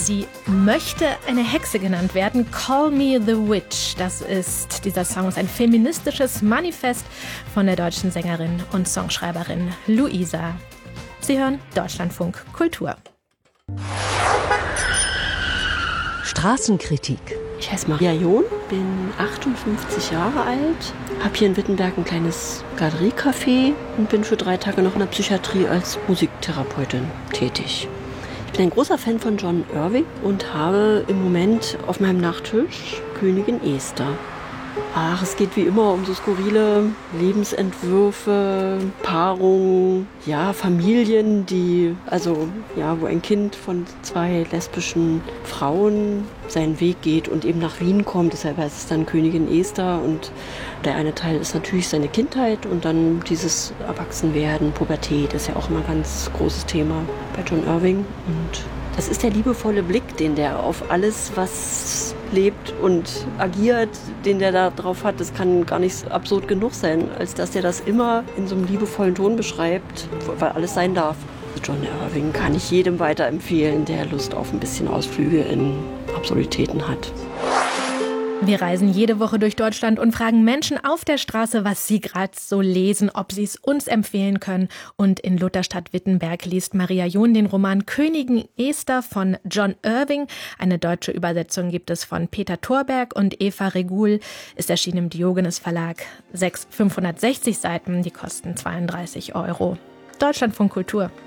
Sie möchte eine Hexe genannt werden. Call Me the Witch. Dieser Song ist ein feministisches Manifest von der deutschen Sängerin und Songschreiberin Luisa. Sie hören Deutschlandfunk Kultur. Straßenkritik. Ich heiße Maria John, bin 58 Jahre alt, habe hier in Wittenberg ein kleines Galeriecafé und bin für 3 Tage noch in der Psychiatrie als Musiktherapeutin tätig. Ich bin ein großer Fan von John Irving und habe im Moment auf meinem Nachttisch Königin Esther. Ach, es geht wie immer um so skurrile Lebensentwürfe, Paarungen, ja, Familien, wo ein Kind von 2 lesbischen Frauen seinen Weg geht und eben nach Wien kommt. Deshalb heißt es dann Königin Esther und der eine Teil ist natürlich seine Kindheit und dann dieses Erwachsenwerden, Pubertät ist ja auch immer ein ganz großes Thema bei John Irving. Und das ist der liebevolle Blick, den der auf alles, was lebt und agiert, den der da drauf hat. Das kann gar nicht absurd genug sein, als dass der das immer in so einem liebevollen Ton beschreibt, weil alles sein darf. John Irving kann ich jedem weiterempfehlen, der Lust auf ein bisschen Ausflüge in Absurditäten hat. Wir reisen jede Woche durch Deutschland und fragen Menschen auf der Straße, was sie gerade so lesen, ob sie es uns empfehlen können. Und in Lutherstadt-Wittenberg liest Maria John den Roman Königin Esther von John Irving. Eine deutsche Übersetzung gibt es von Peter Thorberg und Eva Regul. Ist erschienen im Diogenes Verlag. 560 Seiten, die kosten 32 €. Deutschlandfunk Kultur.